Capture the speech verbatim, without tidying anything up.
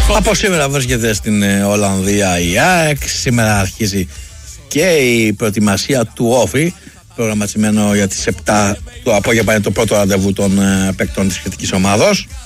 Από σήμερα βρίσκεται στην Ολλανδία η ΑΕΚ. Σήμερα αρχίζει και η προετοιμασία του Όφη, προγραμματισμένο για τις επτά το απόγευμα, είναι το πρώτο ραντεβού των παίκτων της σχετικής ομάδος.